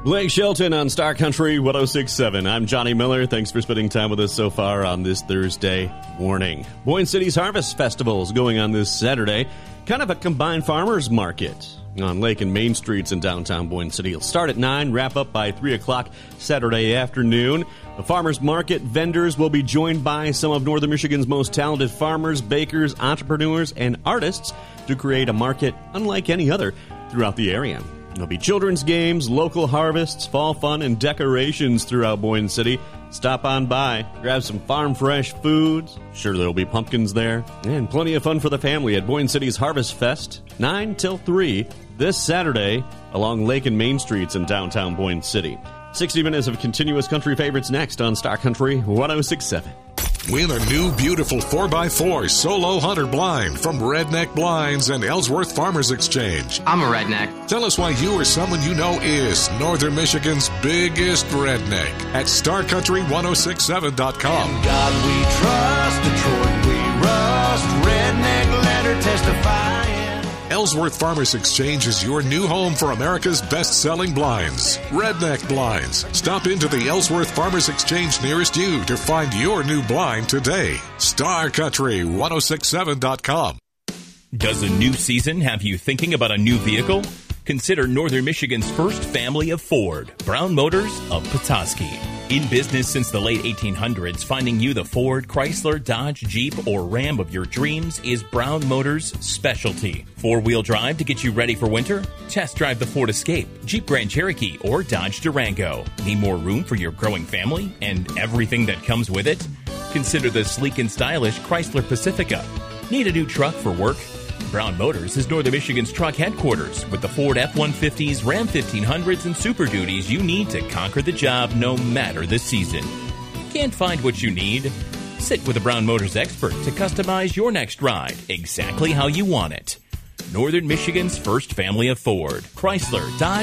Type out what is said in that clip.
Blake Shelton on Star Country 106.7. I'm Johnny Miller. Thanks for spending time with us so far on this Thursday morning. Boyne City's Harvest Festival is going on this Saturday. Kind of a combined farmers market on Lake and Main Streets in downtown Boyne City. It'll start at 9, wrap up by 3 o'clock Saturday afternoon. The farmers market vendors will be joined by some of Northern Michigan's most talented farmers, bakers, entrepreneurs, and artists to create a market unlike any other throughout the area. There'll be children's games, local harvests, fall fun, and decorations throughout Boyne City. Stop on by, grab some farm-fresh foods. Sure, there'll be pumpkins there. And plenty of fun for the family at Boyne City's Harvest Fest, 9 till 3, this Saturday, along Lake and Main Streets in downtown Boyne City. 60 minutes of continuous country favorites next on Star Country 106.7. Win a new beautiful 4x4 Solo Hunter blind from Redneck Blinds and Ellsworth Farmers Exchange. I'm a redneck. Tell us why you or someone you know is Northern Michigan's biggest redneck at StarCountry1067.com. In God we trust, Detroit we rust, redneck letter testifying. Ellsworth Farmers Exchange is your new home for America's best-selling blinds. Redneck Blinds. Stop into the Ellsworth Farmers Exchange nearest you to find your new blind today. StarCountry1067.com. Does a new season have you thinking about a new vehicle? Consider Northern Michigan's first family of Ford, Brown Motors of Petoskey. In business since the late 1800s, finding you the Ford, Chrysler, Dodge, Jeep, or Ram of your dreams is Brown Motors' specialty. Four-wheel drive to get you ready for winter? Test drive the Ford Escape, Jeep Grand Cherokee, or Dodge Durango. Need more room for your growing family and everything that comes with it? Consider the sleek and stylish Chrysler Pacifica. Need a new truck for work? Brown Motors is Northern Michigan's truck headquarters with the Ford F-150s, Ram 1500s, and Super Duties you need to conquer the job no matter the season. Can't find what you need? Sit with a Brown Motors expert to customize your next ride exactly how you want it. Northern Michigan's first family of Ford, Chrysler, Dodge,